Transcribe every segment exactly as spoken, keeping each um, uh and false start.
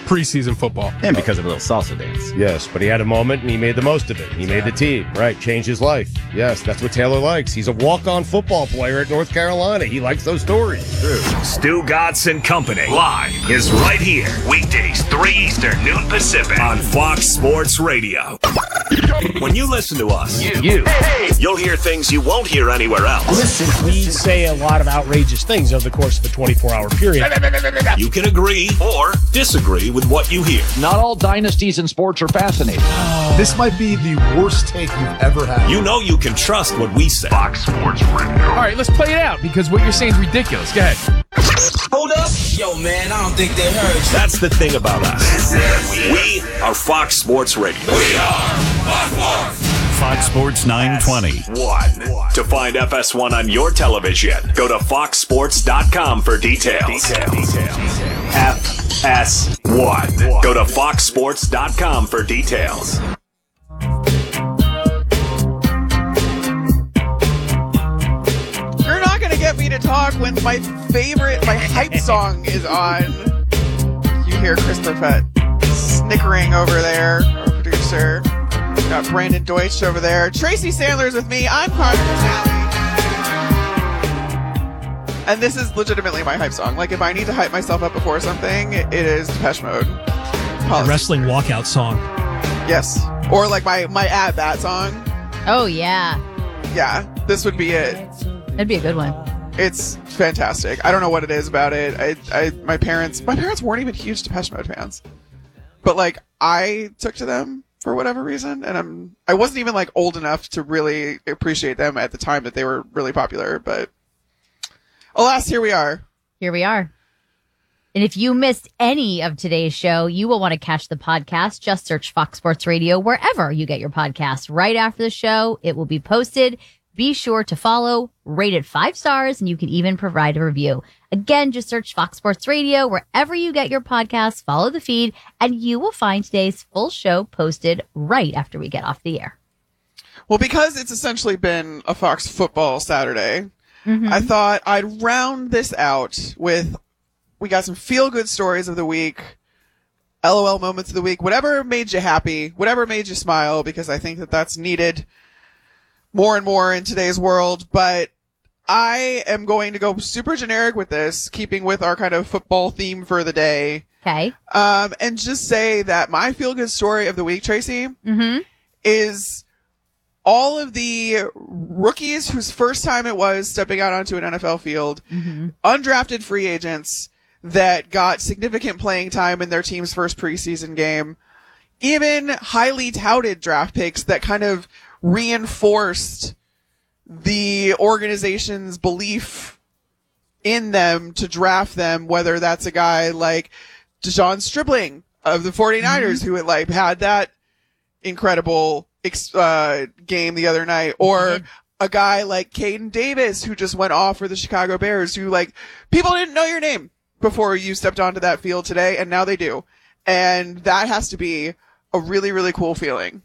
preseason football. And because of a little salsa dance. Yes, but he had a moment and he made the most of it. He made the team, right? Changed his life. Yes, that's what Taylor likes. He's a walk-on football player at North Carolina. He likes those stories. True. Stu Godson Company live is right here. Weekdays, three Eastern, noon Pacific on Fox Sports Radio. When you listen to us, you, you you'll hear things you won't hear anywhere else. Listen, we say a lot of outrageous things over the course of a twenty-four hour period. You can agree or disagree with what you hear. Not all dynasties in sports are fascinating. This might be the worst take you've ever had. You know you can trust what we say. Fox Sports Radio. All right, let's play it out because what you're saying is ridiculous. Go ahead. Hold up. Yo, man, I don't think they heard you. That's the thing about us. We are Fox Sports Radio. We are Fox Sports. Fox Sports nine twenty. One. To find F S one on your television, go to fox sports dot com for details. Details. F S one. Go to fox sports dot com for details. You're not going to get me to talk when my favorite, my hype song is on. You hear Chris Perfett snickering over there, our producer. Got Brandon Deutsch over there. Tracy Sandler's with me. I'm Connor Vitale. And this is legitimately my hype song. Like, if I need to hype myself up before something, it is Depeche Mode. A wrestling walkout song. Yes. Or like my, my at bat song. Oh, yeah. Yeah. This would be it. That'd be a good one. It's fantastic. I don't know what it is about it. I, I, my parents, my parents weren't even huge Depeche Mode fans. But like, I took to them for whatever reason, and I'm I wasn't even like old enough to really appreciate them at the time that they were really popular, but alas, here we are. Here we are. And if you missed any of today's show, you will want to catch the podcast. Just search Fox Sports Radio wherever you get your podcasts. Right after the show, it will be posted. Be sure to follow, rate it five stars, and you can even provide a review. Again, just search Fox Sports Radio wherever you get your podcasts, follow the feed, and you will find today's full show posted right after we get off the air. Well, because it's essentially been a Fox football Saturday, mm-hmm. I thought I'd round this out with, we got some feel-good stories of the week, LOL moments of the week, whatever made you happy, whatever made you smile, because I think that that's needed more and more in today's world, but I am going to go super generic with this, keeping with our kind of football theme for the day. Okay. Um, and just say that my feel-good story of the week, Tracy, mm-hmm. is all of the rookies whose first time it was stepping out onto an N F L field, mm-hmm. undrafted free agents that got significant playing time in their team's first preseason game, even highly touted draft picks that kind of reinforced the organization's belief in them to draft them, whether that's a guy like Dejon Stribling of the 49ers, mm-hmm. who had like had that incredible uh, game the other night, or mm-hmm. a guy like Caden Davis, who just went off for the Chicago Bears, who like people didn't know your name before you stepped onto that field today, and now they do. And that has to be a really, really cool feeling.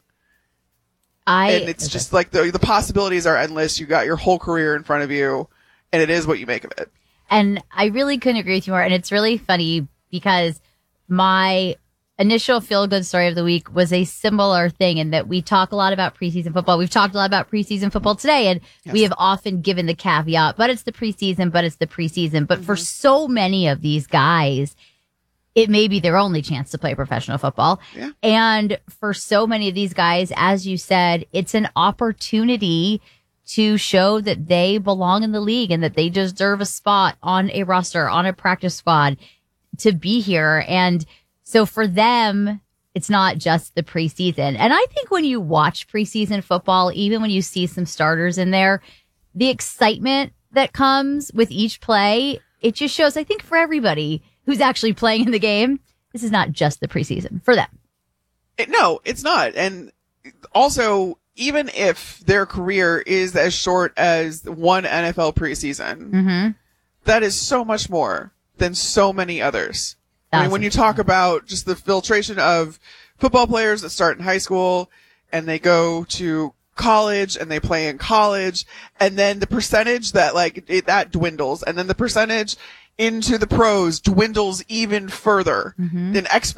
I, and it's okay. just like the the possibilities are endless. You got your whole career in front of you, and it is what you make of it. And I really couldn't agree with you more. And it's really funny because my initial feel-good story of the week was a similar thing in that we talk a lot about preseason football. We've talked a lot about preseason football today, and yes. we have often given the caveat, but it's the preseason, but it's the preseason. But mm-hmm. for so many of these guys, it may be their only chance to play professional football. Yeah. And for so many of these guys, as you said, it's an opportunity to show that they belong in the league and that they deserve a spot on a roster, on a practice squad to be here. And so for them, it's not just the preseason. And I think when you watch preseason football, even when you see some starters in there, the excitement that comes with each play, it just shows, I think, for everybody who's actually playing in the game, this is not just the preseason for them. It, no, it's not. And also, even if their career is as short as one N F L preseason, mm-hmm. that is so much more than so many others. That's I mean, when you talk about just the filtration of football players that start in high school and they go to college and they play in college, and then the percentage that like it, that dwindles, and then the percentage into the pros dwindles even further, mm-hmm. then exponentially.